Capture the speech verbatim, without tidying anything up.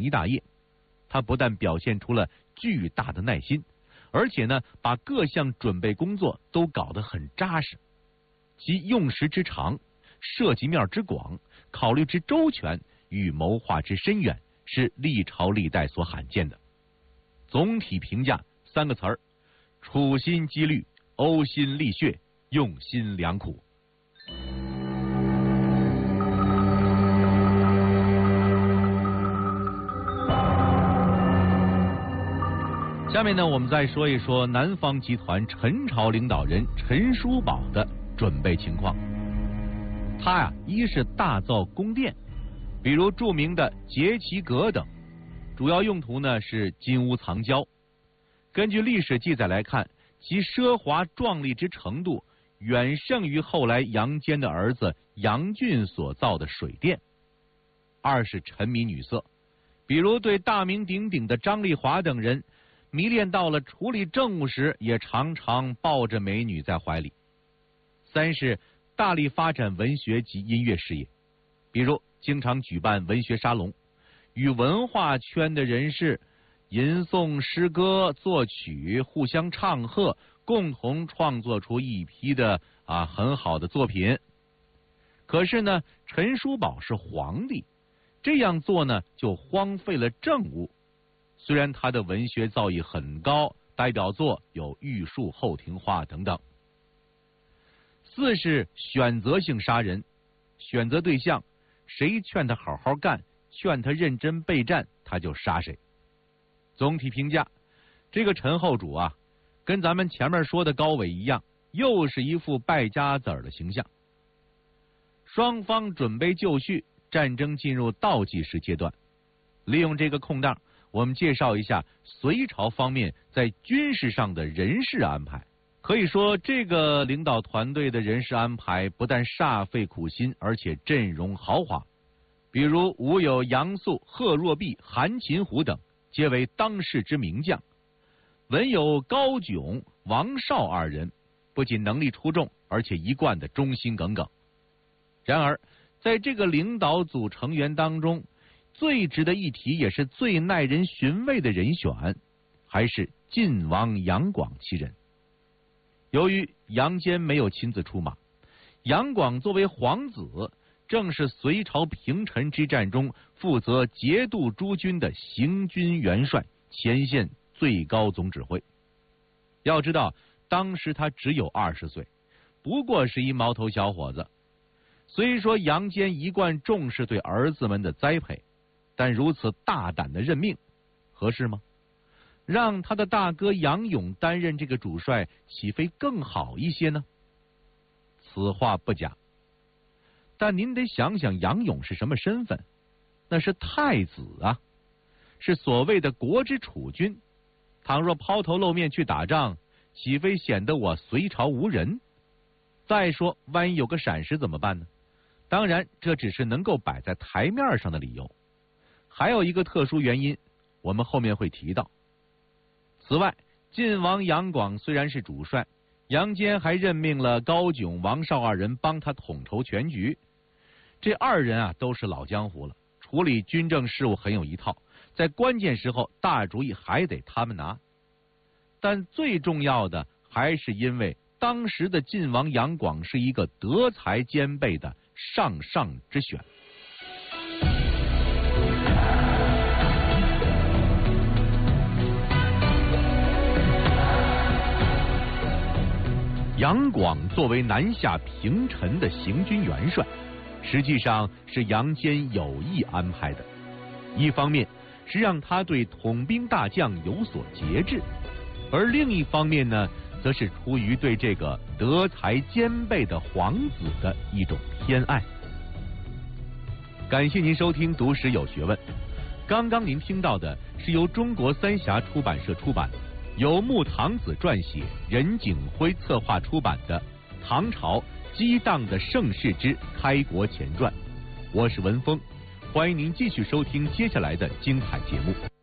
一大业。他不但表现出了巨大的耐心，而且呢，把各项准备工作都搞得很扎实，其用时之长、涉及面之广、考虑之周全与谋划之深远，是历朝历代所罕见的。总体评价三个词儿：处心积虑、呕心沥血、用心良苦。下面呢，我们再说一说南方集团陈朝领导人陈叔宝的准备情况。他呀，一是大造宫殿，比如著名的节祺阁等，主要用途呢是金屋藏娇。根据历史记载来看，其奢华壮丽之程度远胜于后来杨坚的儿子杨俊所造的水殿。二是沉迷女色，比如对大名鼎鼎的张丽华等人迷恋到了处理政务时也常常抱着美女在怀里。三是大力发展文学及音乐事业，比如经常举办文学沙龙，与文化圈的人士吟诵诗歌、作曲，互相唱和，共同创作出一批的啊很好的作品。可是呢，陈叔宝是皇帝，这样做呢就荒废了政务。虽然他的文学造诣很高，代表作有《玉树后庭花》等等。四是选择性杀人，选择对象，谁劝他好好干，劝他认真备战，他就杀谁。总体评价，这个陈后主啊，跟咱们前面说的高纬一样，又是一副败家子儿的形象。双方准备就绪，战争进入倒计时阶段。利用这个空档，我们介绍一下隋朝方面在军事上的人事安排。可以说，这个领导团队的人事安排不但煞费苦心，而且阵容豪华。比如武有杨素、贺若弼、韩擒虎等，皆为当世之名将；文有高炯、王绍二人，不仅能力出众，而且一贯的忠心耿耿。然而，在这个领导组成员当中，最值得一提也是最耐人寻味的人选，还是晋王杨广其人。由于杨坚没有亲自出马，杨广作为皇子，正是隋朝平陈之战中负责节度诸军的行军元帅，前线最高总指挥。要知道，当时他只有二十岁，不过是一毛头小伙子。虽说杨坚一贯重视对儿子们的栽培，但如此大胆的任命，合适吗？让他的大哥杨勇担任这个主帅，岂非更好一些呢？此话不假。但您得想想，杨勇是什么身份？那是太子啊，是所谓的国之储君。倘若抛头露面去打仗，岂非显得我隋朝无人？再说，万一有个闪失怎么办呢？当然，这只是能够摆在台面上的理由。还有一个特殊原因，我们后面会提到。此外，晋王杨广虽然是主帅，杨坚还任命了高炯、王绍二人帮他统筹全局。这二人啊，都是老江湖了，处理军政事务很有一套，在关键时候大主意还得他们拿。但最重要的还是因为当时的晋王杨广是一个德才兼备的上上之选。杨广作为南下平陈的行军元帅，实际上是杨坚有意安排的。一方面是让他对统兵大将有所节制，而另一方面呢，则是出于对这个德才兼备的皇子的一种偏爱。感谢您收听《读史有学问》，刚刚您听到的是由中国三峡出版社出版，由穆唐子撰写，任景辉策划出版的《唐朝激荡的盛世之开国前传》。我是文峰，欢迎您继续收听接下来的精彩节目。